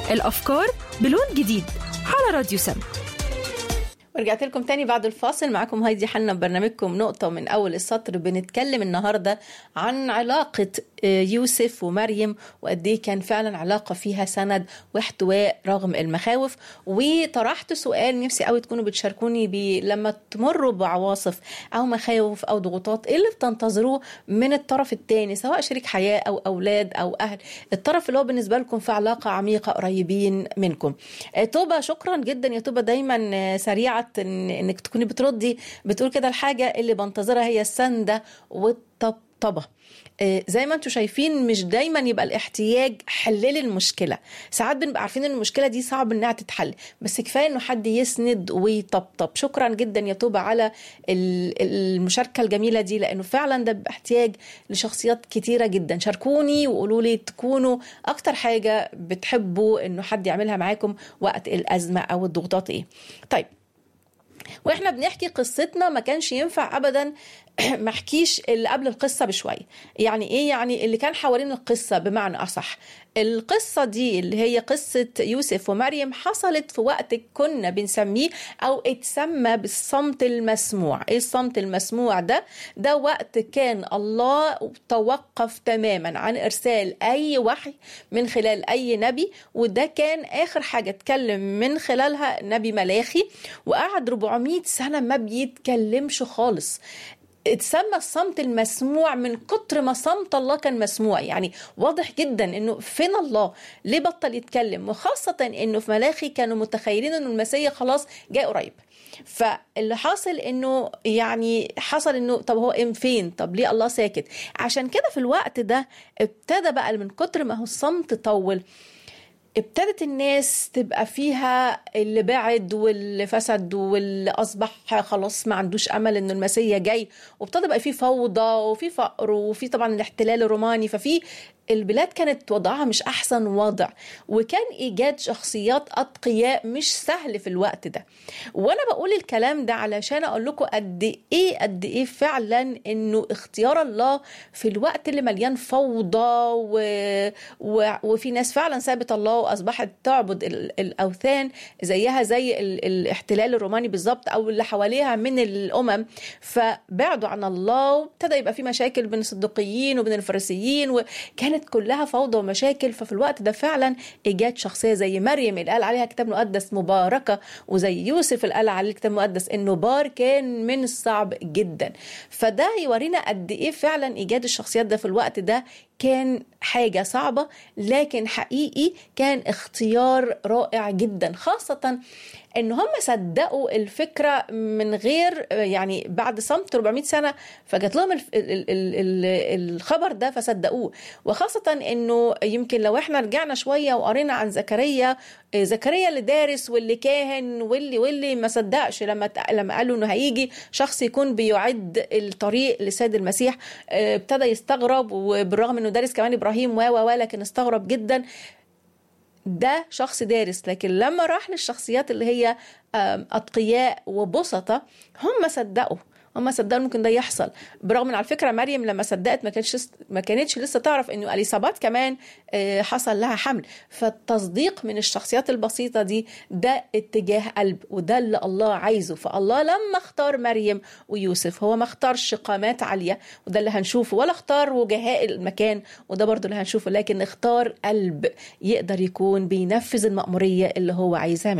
الأفكار بلون جديد على راديو سما. ورجعت لكم تاني بعد الفاصل. معاكم هايدي حنا ببرنامجكم نقطة من أول السطر. بنتكلم النهاردة عن علاقة يوسف ومريم، وقد ايه كان فعلا علاقة فيها سند واحتواء رغم المخاوف. وطرحت سؤال نفسي قوي تكونوا بتشاركوني بيه: لما تمروا بعواصف أو مخاوف أو ضغوطات، ايه اللي بتنتظروه من الطرف التاني، سواء شريك حياة أو أولاد أو أهل، الطرف اللي هو بالنسبة لكم في علاقة عميقة قريبين منكم؟ توبة، شكرا جدا يا توبة، دايما سريعة انك تكوني بتردي بتقول كده: الحاجة اللي بنتظرها هي السندة والطبطبة. زي ما انتم شايفين، مش دايما يبقى الاحتياج حلل المشكلة، ساعات بنبقى عارفين ان المشكلة دي صعب انها تتحل، بس كفاية انه حد يسند ويطبطب. شكرا جدا يا توبة على المشاركة الجميلة دي، لانه فعلا ده احتياج لشخصيات كتيرة جدا. شاركوني وقولوا لي تكونوا اكتر حاجة بتحبوا انه حد يعملها معاكم وقت الازمة او الضغوطات ايه. طيب، واحنا بنحكي قصتنا ما كانش ينفع ابدا ما احكيش اللي قبل القصة بشوية. يعني ايه؟ يعني اللي كان حوالين القصة، بمعنى اصح القصة دي اللي هي قصة يوسف ومريم حصلت في وقت كنا بنسميه او اتسمى بالصمت المسموع. ايه الصمت المسموع ده؟ ده وقت كان الله توقف تماما عن ارسال اي وحي من خلال اي نبي، وده كان اخر حاجة اتكلم من خلالها نبي ملاخي، وقعد 400 سنة ما بيتكلمش خالص. اتسمى الصمت المسموع من كتر ما صمت الله كان مسموع. يعني واضح جدا انه فين الله، ليه بطل يتكلم؟ وخاصة انه في ملاخي كانوا متخيلين انه المسيح خلاص جاء قريب. فاللي حاصل انه يعني حصل انه طب هو فين؟ طب ليه الله ساكت؟ عشان كده في الوقت ده ابتدى بقى من كتر ما هو الصمت طول، ابتدت الناس تبقى فيها اللي بعد واللي فسد واللي أصبح خلاص ما عندوش أمل إنه المسيح جاي، وابتدى بقى فيه فوضى وفي فقر وفي طبعا الاحتلال الروماني، ففي البلاد كانت وضعها مش أحسن وضع، وكان إيجاد شخصيات أتقياء مش سهل في الوقت ده. وأنا بقول الكلام ده علشان أقول لكم قد إيه فعلا إنه اختيار الله في الوقت اللي مليان فوضى وفي ناس فعلا سابت الله وأصبحت تعبد الأوثان زيها زي الاحتلال الروماني بالظبط، أو اللي حواليها من الأمم، فبعدوا عن الله وابتدى يبقى في مشاكل بين الصدوقيين وبين الفريسيين، وكانت كلها فوضى ومشاكل. ففي الوقت ده فعلا إيجاد شخصية زي مريم اللي قال عليها كتاب مقدس مباركة، وزي يوسف اللي قال عليه الكتاب المقدس إنه بار، كان من الصعب جدا. فده يورينا قد إيه فعلا إيجاد الشخصيات ده في الوقت ده كان حاجة صعبة، لكن حقيقي كان اختيار رائع جدا، خاصة ان هم صدقوا الفكرة من غير يعني بعد صمت 400 سنة فجات لهم الخبر ده فصدقوه. وخاصة انه يمكن لو احنا رجعنا شوية وقرينا عن زكريا اللي دارس واللي كاهن واللي ما صدقش لما قالوا انه هيجي شخص يكون بيعد الطريق لسيد المسيح، ابتدى يستغرب، وبالرغم انه دارس كمان ابراهيم ولكن استغرب جدا. ده شخص دارس، لكن لما راح للشخصيات اللي هي أتقياء وبسطة هم صدقوا ممكن ده يحصل. برغم ان على فكرة مريم لما صدقت ما كانتش لسه تعرف انه اليصابات كمان حصل لها حمل. فالتصديق من الشخصيات البسيطة دي ده اتجاه قلب، وده اللي الله عايزه. فالله لما اختار مريم ويوسف هو ما اختارش قامات عالية، وده اللي هنشوفه، ولا اختار وجهاء المكان، وده برضو اللي هنشوفه، لكن اختار قلب يقدر يكون بينفذ المأمورية اللي هو عايزها.